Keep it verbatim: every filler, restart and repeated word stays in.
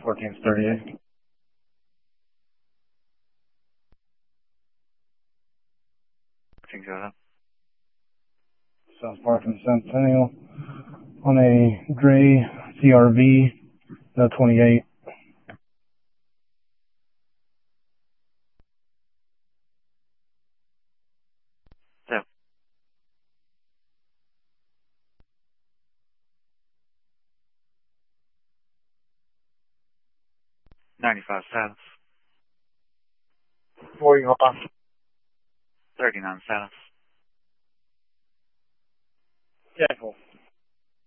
fourteen thirty-eight. Go ahead. South Park and Centennial on a gray C R V, no twenty-eight. Yep. ninety-five status. forty off. thirty-nine status. Careful.